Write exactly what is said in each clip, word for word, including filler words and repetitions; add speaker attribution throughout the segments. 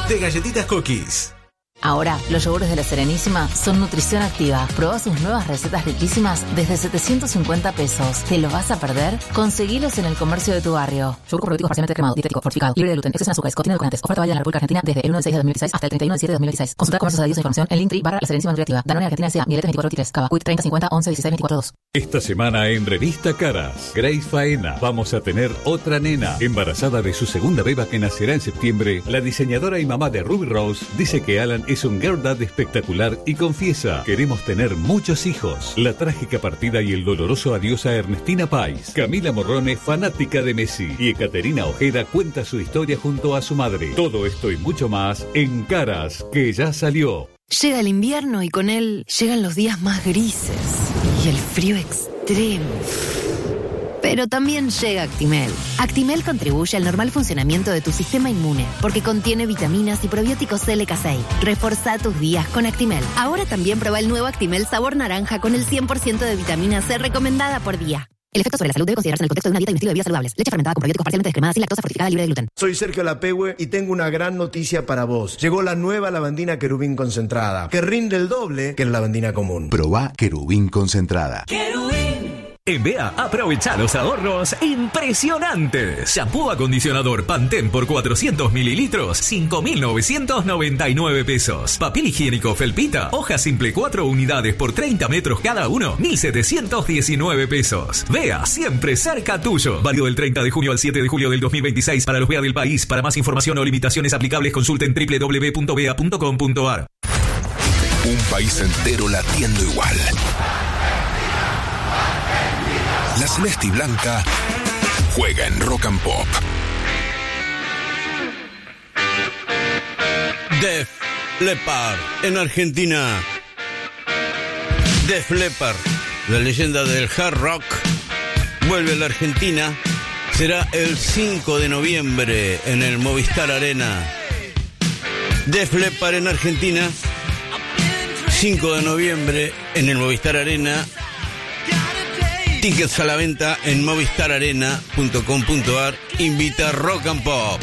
Speaker 1: de Galletitas Cookies.
Speaker 2: Ahora, los yogures de La Serenísima son nutrición activa. Probá sus nuevas recetas riquísimas desde setecientos cincuenta pesos. ¿Te lo vas a perder? Conseguilos en el comercio de tu barrio. Yogur probiótico parcialmente cremado, dietético, fortificado, libre de gluten, exceso en azúcares, contiene edulcorantes. Oferta válida en la República Argentina desde el uno de seis de dos mil dieciséis hasta el treinta y uno de siete de dos mil veintiséis. Consulta comercios aditivos e información en Linktree barra La Serenísima Nutriactiva. Danone Argentina S A, Mieletes veinticuatro veintitrés, Cava, Quit treinta cincuenta once dieciséis veinticuatro dos.
Speaker 3: Esta semana en Revista Caras, Grace Faena, vamos a tener otra nena. Embarazada de su segunda beba que nacerá en septiembre, la diseñadora y mamá de Ruby Rose dice que Alan es un girl dad espectacular y confiesa: queremos tener muchos hijos. La trágica partida y el doloroso adiós a Ernestina Pais. Camila Morrone, fanática de Messi, y Ekaterina Ojeda cuenta su historia junto a su madre. Todo esto y mucho más en Caras, que ya salió.
Speaker 4: Llega el invierno y con él llegan los días más grises y el frío extremo. Pero también llega Actimel. Actimel contribuye al normal funcionamiento de tu sistema inmune porque contiene vitaminas y probióticos L K seis. Reforzá tus días con Actimel. Ahora también prueba el nuevo Actimel sabor naranja con el cien por ciento de vitamina C recomendada por día. El efecto sobre la salud debe considerarse en el contexto de una dieta y un estilo de vida saludables. Leche fermentada con probióticos parcialmente descremadas, sin lactosa, fortificada, libre de gluten.
Speaker 5: Soy Sergio Lapehue y tengo una gran noticia para vos. Llegó la nueva lavandina Querubín concentrada, que rinde el doble que la lavandina común.
Speaker 6: Probá Querubín concentrada.
Speaker 1: ¡Querubín! En B E A, aprovecha los ahorros impresionantes. Shampoo acondicionador Pantene por cuatrocientos mililitros, cinco mil novecientos noventa y nueve pesos. Papel higiénico Felpita, hoja simple cuatro unidades por treinta metros cada uno, mil setecientos diecinueve pesos. B E A, siempre cerca tuyo. Válido del treinta de junio al siete de julio del dos mil veintiséis para los B E A del país. Para más información o limitaciones aplicables, consulten doble u doble u doble u punto b e a punto com punto a r.
Speaker 6: Un país entero latiendo igual. La Celeste y Blanca juega en Rock and Pop.
Speaker 7: Def Leppard en Argentina. Def Leppard, la leyenda del hard rock, vuelve a la Argentina. Será el cinco de noviembre en el Movistar Arena. Def Leppard en Argentina, cinco de noviembre en el Movistar Arena. Tickets a la venta en movistar arena punto com punto a r. Invita Rock and Pop.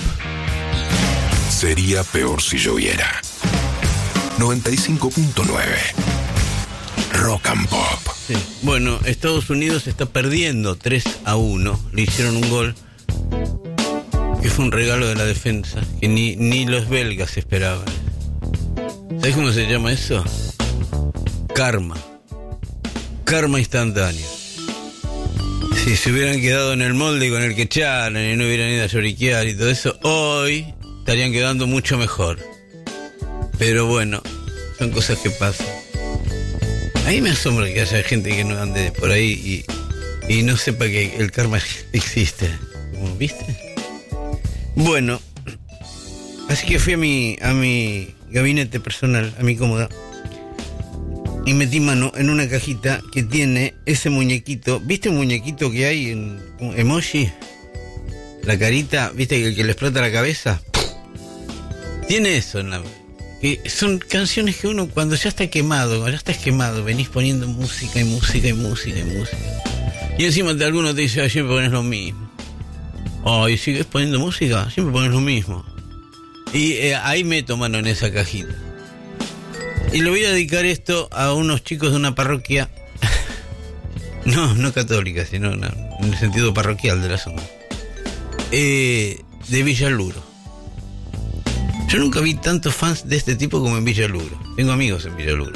Speaker 6: Sería peor si lloviera. noventa y cinco punto nueve. Rock and Pop.
Speaker 7: Sí. Bueno, Estados Unidos está perdiendo tres a uno. Le hicieron un gol que fue un regalo de la defensa que ni, ni los belgas esperaban. ¿Sabes cómo se llama eso? Karma. Karma instantáneo. Si se hubieran quedado en el molde con el que echaron y no hubieran ido a lloriquear y todo eso, hoy estarían quedando mucho mejor. Pero bueno, son cosas que pasan. A mí me asombra que haya gente que no ande por ahí y, y no sepa que el karma existe. ¿Viste? Bueno, así que fui a mi, a mi gabinete personal, a mi cómoda, y metí mano en una cajita que tiene ese muñequito. ¿Viste un muñequito que hay en emoji? La carita, ¿viste que el que le explota la cabeza? Tiene eso en la... Que son canciones que uno cuando ya está quemado, cuando ya estás quemado, venís poniendo música y música y música y música. Y encima de alguno te dice, ah, siempre pones lo mismo. Oh, ¿y sigues poniendo música? Siempre pones lo mismo. Y eh, ahí meto mano en esa cajita. Y le voy a dedicar esto a unos chicos de una parroquia, no, no católica, sino no, en el sentido parroquial del asunto, eh, de Villaluro. Yo nunca vi tantos fans de este tipo como en Villaluro. Tengo amigos en Villaluro.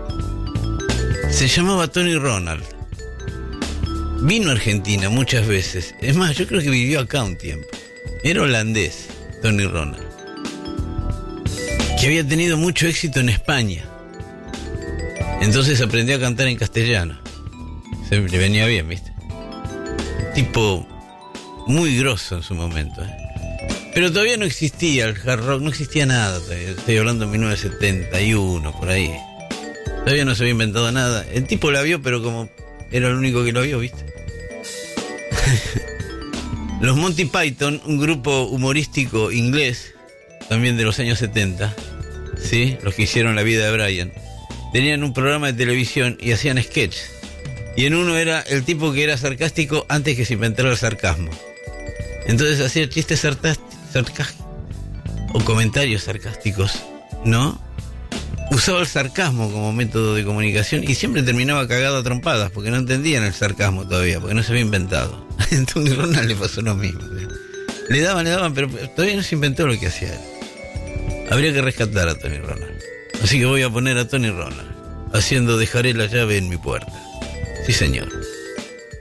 Speaker 7: Se llamaba Tony Ronald. Vino a Argentina muchas veces. Es más, yo creo que vivió acá un tiempo. Era holandés, Tony Ronald, que había tenido mucho éxito en España. Entonces aprendió a cantar en castellano. Se le venía bien, ¿viste? Tipo muy grosso en su momento, ¿eh? Pero todavía no existía el hard rock, no existía nada todavía. Estoy hablando de mil novecientos setenta y uno, por ahí. Todavía no se había inventado nada. El tipo la vio, pero como era el único que lo vio, ¿viste? Los Monty Python, un grupo humorístico inglés, también de los años setenta, ¿sí? Los que hicieron La vida de Brian, tenían un programa de televisión y hacían sketches. Y en uno era el tipo que era sarcástico antes que se inventara el sarcasmo. Entonces hacía chistes sarcásticos, o comentarios sarcásticos, ¿no? Usaba el sarcasmo como método de comunicación y siempre terminaba cagado a trompadas porque no entendían el sarcasmo todavía, porque no se había inventado. Entonces a Ronald le pasó lo mismo. Le daban, le daban, pero todavía no se inventó lo que hacía él. Habría que rescatar a Tony Ronald. Así que voy a poner a Tony Ronald haciendo Dejaré la llave en mi puerta. Sí, señor.